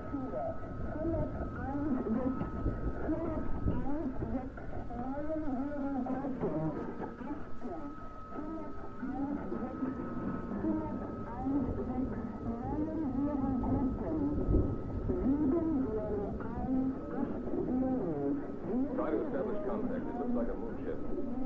Try to establish contact. It looks like a moonship.